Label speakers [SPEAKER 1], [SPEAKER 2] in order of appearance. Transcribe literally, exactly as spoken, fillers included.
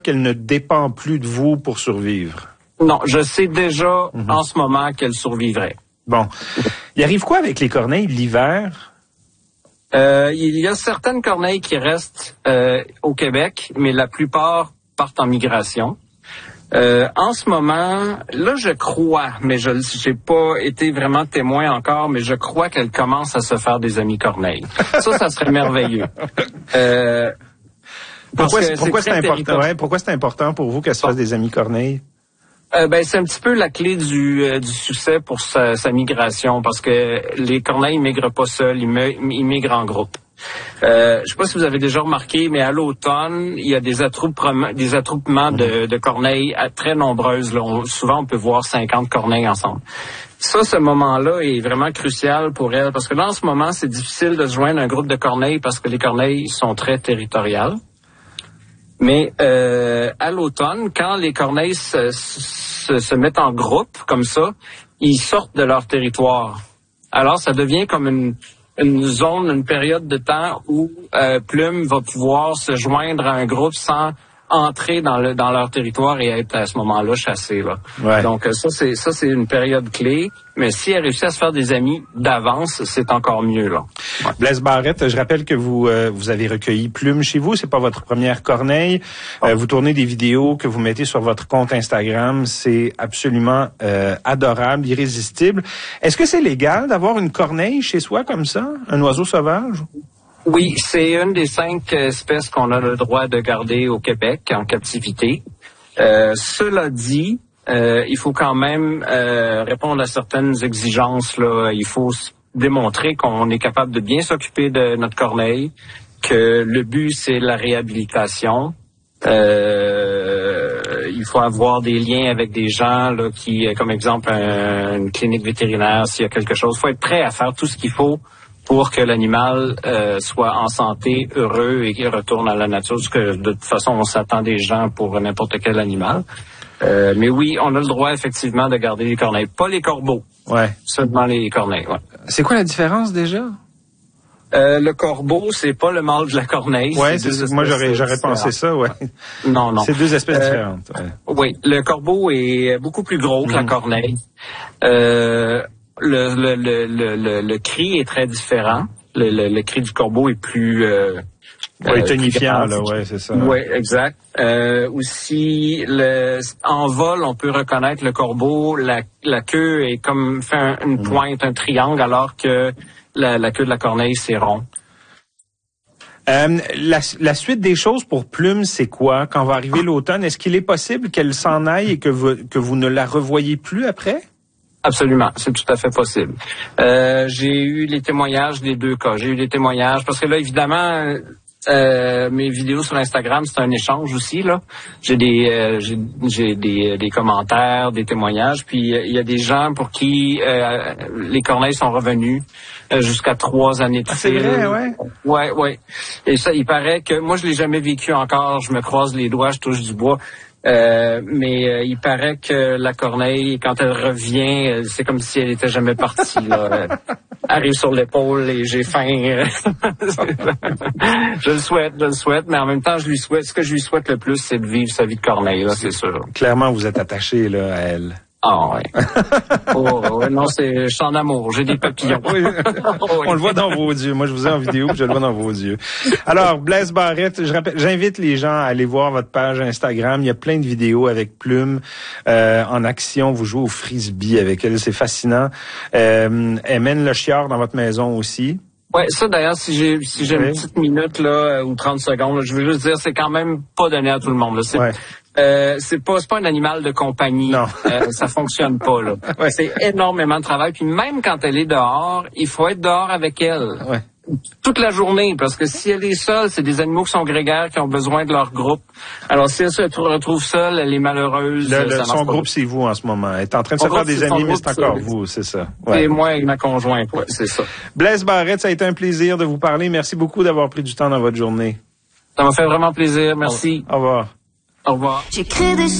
[SPEAKER 1] qu'elle ne dépend plus de vous pour survivre?
[SPEAKER 2] Non, je sais déjà mm-hmm. en ce moment qu'elle survivrait.
[SPEAKER 1] Bon. Il arrive quoi avec les corneilles l'hiver?
[SPEAKER 2] Euh, il y a certaines corneilles qui restent euh, au Québec, mais la plupart partent en migration. Euh, en ce moment, là, je crois, mais je n'ai pas été vraiment témoin encore, mais je crois qu'elle commence à se faire des amis corneilles. Ça, ça serait merveilleux. Euh,
[SPEAKER 1] pourquoi c'est, pourquoi c'est important? Ouais, pourquoi c'est important pour vous qu'elle se fasse des amis corneilles?
[SPEAKER 2] Euh, ben c'est un petit peu la clé du, euh, du succès pour sa, sa migration, parce que les corneilles ils migrent pas seuls, ils, me, ils migrent en groupe. Euh, je sais pas si vous avez déjà remarqué, mais à l'automne, il y a des attroupements, des attroupements de, de corneilles très nombreuses. Là. On, souvent, on peut voir cinquante corneilles ensemble. Ça, ce moment-là est vraiment crucial pour elle, parce que là, en ce moment, c'est difficile de se joindre à un groupe de corneilles parce que les corneilles sont très territoriales. Mais euh, à l'automne, quand les corneilles se, se, se mettent en groupe comme ça, ils sortent de leur territoire. Alors, ça devient comme une, une zone, une période de temps où euh, Plume va pouvoir se joindre à un groupe sans entrer dans le dans leur territoire et être à ce moment-là chassée. Là. Ouais. Donc ça c'est ça c'est une période clé. Mais si elle réussit à se faire des amis d'avance, c'est encore mieux là. Ouais.
[SPEAKER 1] Blaise Barrette, je rappelle que vous euh, vous avez recueilli Plume chez vous. C'est pas votre première corneille. Oh. Euh, vous tournez des vidéos que vous mettez sur votre compte Instagram. C'est absolument euh, adorable, irrésistible. Est-ce que c'est légal d'avoir une corneille chez soi comme ça, un oiseau sauvage?
[SPEAKER 2] Oui, c'est une des cinq espèces qu'on a le droit de garder au Québec en captivité. Euh, cela dit, euh, il faut quand même euh, répondre à certaines exigences. Là. Il faut démontrer qu'on est capable de bien s'occuper de notre corneille, que le but, c'est la réhabilitation. Euh, il faut avoir des liens avec des gens là, qui, comme exemple, un, une clinique vétérinaire, s'il y a quelque chose. Il faut être prêt à faire tout ce qu'il faut pour que l'animal euh, soit en santé, heureux et qu'il retourne à la nature. Parce que de toute façon, on s'attend des gens pour n'importe quel animal. Euh, mais oui, on a le droit effectivement de garder les corneilles. Pas les corbeaux.
[SPEAKER 1] Ouais.
[SPEAKER 2] Seulement les corneilles. Ouais.
[SPEAKER 1] C'est quoi la différence déjà?
[SPEAKER 2] Euh, le corbeau, c'est pas le mâle de la corneille.
[SPEAKER 1] Ouais, c'est c'est, moi j'aurais j'aurais pensé ça, ouais.
[SPEAKER 2] Non, non.
[SPEAKER 1] C'est deux espèces euh, différentes. Ouais.
[SPEAKER 2] Oui, le corbeau est beaucoup plus gros que mmh. la corneille. Euh, Le, le, le, le, le cri est très différent. Le, le, le cri du corbeau est plus... Euh,
[SPEAKER 1] oui, euh, tonifiant, là, ouais, c'est ça.
[SPEAKER 2] Oui, exact. Euh, aussi, le, en vol, on peut reconnaître le corbeau. La, la queue est comme fait un, une pointe, un triangle, alors que la, la queue de la corneille, c'est rond.
[SPEAKER 1] Euh, la, la suite des choses pour Plume, c'est quoi? Quand va arriver l'automne, est-ce qu'il est possible qu'elle s'en aille et que vous, que vous ne la revoyez plus après?
[SPEAKER 2] Absolument, c'est tout à fait possible. Euh, j'ai eu les témoignages des deux cas. J'ai eu des témoignages parce que là, évidemment, euh, mes vidéos sur Instagram, c'est un échange aussi là. J'ai des, euh, j'ai, j'ai des, des commentaires, des témoignages. Puis il euh, y a des gens pour qui euh, les corneilles sont revenues euh, jusqu'à trois années de
[SPEAKER 1] ah, c'est vrai, ouais.
[SPEAKER 2] Ouais, ouais. Et ça, il paraît que moi, je l'ai jamais vécu encore. Je me croise les doigts, je touche du bois. Euh, mais euh, il paraît que la corneille, quand elle revient, c'est comme si elle était jamais partie. Là. Elle arrive sur l'épaule et j'ai faim. je le souhaite, je le souhaite, mais en même temps, je lui souhaite. Ce que je lui souhaite le plus, c'est de vivre sa vie de corneille, là, c'est sûr.
[SPEAKER 1] Clairement, vous êtes attaché là à elle.
[SPEAKER 2] Ah oui. Oh, ouais, non, c'est, je suis en amour, j'ai des papillons.
[SPEAKER 1] Oui. On le voit dans vos yeux. Moi, je vous ai en vidéo, puis je le vois dans vos yeux. Alors, Blaise Barrette, je rappelle, j'invite les gens à aller voir votre page Instagram. Il y a plein de vidéos avec Plume euh, en action. Vous jouez au frisbee avec elle, c'est fascinant. Euh, elle mène le chiard dans votre maison aussi.
[SPEAKER 2] Ouais, ça d'ailleurs, si j'ai si j'ai oui. une petite minute là ou trente secondes, là, je veux juste dire, c'est quand même pas donné à tout le monde. Là. C'est, ouais. euh, c'est pas c'est pas un animal de compagnie.
[SPEAKER 1] Non.
[SPEAKER 2] euh, ça fonctionne pas là. Ouais. C'est énormément de travail. Puis même quand elle est dehors, il faut être dehors avec elle.
[SPEAKER 1] Ouais.
[SPEAKER 2] Toute la journée, parce que si elle est seule, c'est des animaux qui sont grégaires, qui ont besoin de leur groupe. Alors, si elle se retrouve seule, elle est malheureuse.
[SPEAKER 1] Le, le, son groupe, c'est vous en ce moment. Elle est en train de son se faire des amis, mais c'est encore c'est vous, c'est ça.
[SPEAKER 2] Ouais. Et moi et ma conjointe, ouais, c'est ça.
[SPEAKER 1] Blaise Barrette, ça a été un plaisir de vous parler. Merci beaucoup d'avoir pris du temps dans votre journée.
[SPEAKER 2] Ça m'a fait vraiment plaisir. Merci.
[SPEAKER 1] Au revoir.
[SPEAKER 2] Au revoir. J'écris des